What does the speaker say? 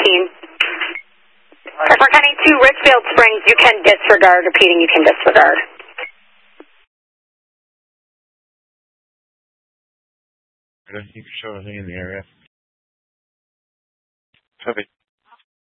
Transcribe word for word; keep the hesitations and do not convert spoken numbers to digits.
fifteen. Park County to Richfield Springs, you can disregard. Repeating, you can disregard. I don't think you can show anything in the area. Copy.